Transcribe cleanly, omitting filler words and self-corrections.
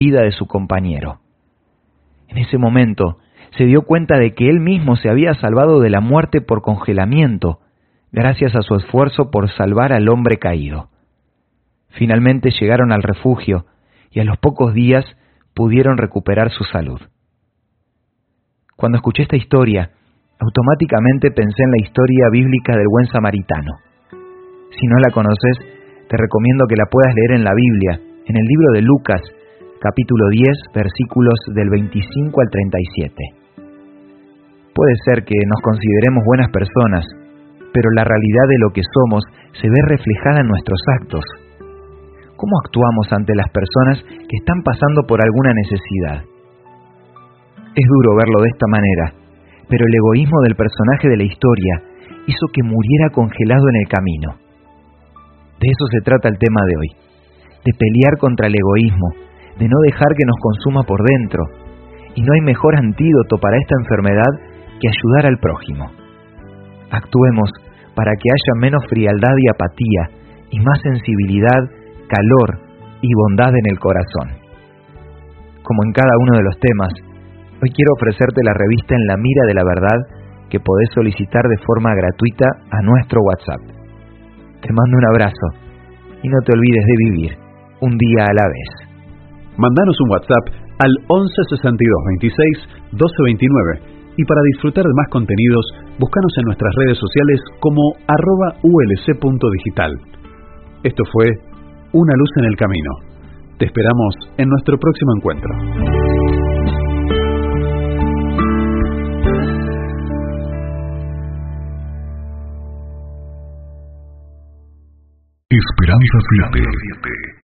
vida de su compañero. En ese momento se dio cuenta de que él mismo se había salvado de la muerte por congelamiento, gracias a su esfuerzo por salvar al hombre caído. Finalmente llegaron al refugio y a los pocos días pudieron recuperar su salud. Cuando escuché esta historia, automáticamente pensé en la historia bíblica del buen samaritano. Si no la conoces, te recomiendo que la puedas leer en la Biblia, en el libro de Lucas, capítulo 10, versículos del 25 al 37. Puede ser que nos consideremos buenas personas, pero la realidad de lo que somos se ve reflejada en nuestros actos. ¿Cómo actuamos ante las personas que están pasando por alguna necesidad? Es duro verlo de esta manera, pero el egoísmo del personaje de la historia hizo que muriera congelado en el camino. De eso se trata el tema de hoy, de pelear contra el egoísmo, de no dejar que nos consuma por dentro, y no hay mejor antídoto para esta enfermedad que ayudar al prójimo. Actuemos para que haya menos frialdad y apatía, y más sensibilidad, calor y bondad en el corazón. Como en cada uno de los temas, hoy quiero ofrecerte la revista En la Mira de la Verdad, que podés solicitar de forma gratuita a nuestro WhatsApp. Te mando un abrazo y no te olvides de vivir un día a la vez. Mandanos un WhatsApp al 11 62 26 12 29 y para disfrutar de más contenidos, búscanos en nuestras redes sociales como @ulc.digital. Esto fue Una luz en el camino. Te esperamos en nuestro próximo encuentro. Esperanza 7.